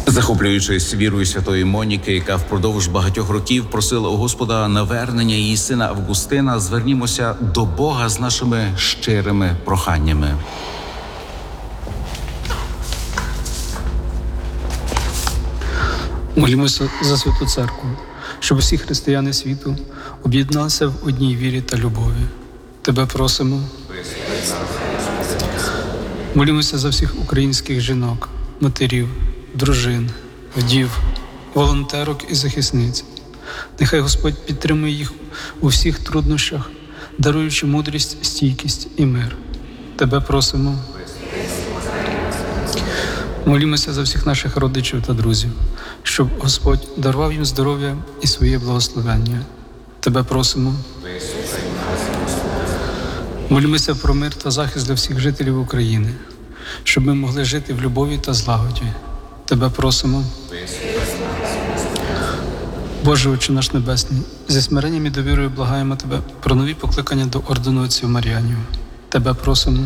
Захоплюючись вірою святої Моніки, яка впродовж багатьох років просила у Господа навернення її сина Августина, звернімося до Бога з нашими щирими проханнями. Молімося за Святу Церкву, щоб усі християни світу об'єдналися в одній вірі та любові. Тебе просимо. Молімося за всіх українських жінок, матерів, дружин, вдів, волонтерок і захисниць. Нехай Господь підтримує їх у всіх труднощах, даруючи мудрість, стійкість і мир. Тебе просимо. Молімося за всіх наших родичів та друзів, щоб Господь дарував їм здоров'я і своє благословення. Тебе просимо. Молімося про мир та захист для всіх жителів України, щоб ми могли жити в любові та злагоді. Тебе просимо. Боже, Отче наш Небесний, зі смиренням і довірою благаємо Тебе про нові покликання до ордену отців Мар'янів. Тебе просимо.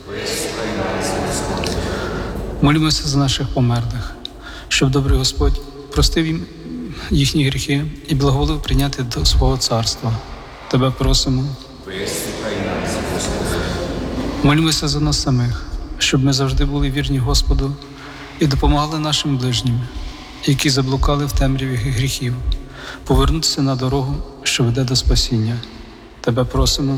Молімося за наших померлих, щоб добрий Господь простив їм їхні гріхи і благоволив прийняти до свого царства. Тебе просимо. Молімося за нас самих, щоб ми завжди були вірні Господу і допомагали нашим ближнім, які заблукали в темряві гріхів, повернутися на дорогу, що веде до спасіння. Тебе просимо.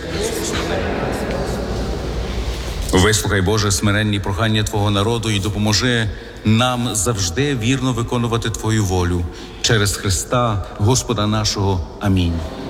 Вислухай, Боже, смиренні прохання Твого народу і допоможи нам завжди вірно виконувати Твою волю. Через Христа, Господа нашого. Амінь.